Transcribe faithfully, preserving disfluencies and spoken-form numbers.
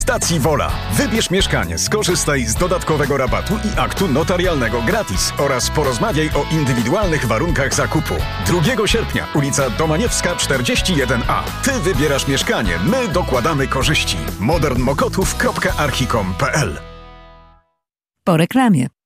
Stacji Wola. Wybierz mieszkanie, skorzystaj z dodatkowego rabatu i aktu notarialnego gratis oraz porozmawiaj o indywidualnych warunkach zakupu. drugiego sierpnia, ulica Domaniewska czterdzieści jeden A. Ty wybierasz mieszkanie, my dokładamy korzyści. modern mokotów kropka archicom kropka p l. Po reklamie.